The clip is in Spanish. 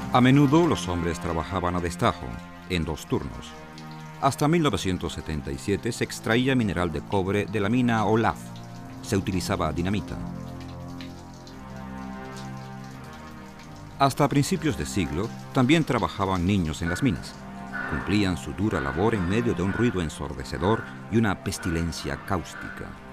A menudo los hombres trabajaban a destajo, en 2 turnos. Hasta 1977 se extraía mineral de cobre de la mina Olaf. Se utilizaba dinamita. Hasta principios de siglo también trabajaban niños en las minas. Cumplían su dura labor en medio de un ruido ensordecedor y una pestilencia cáustica.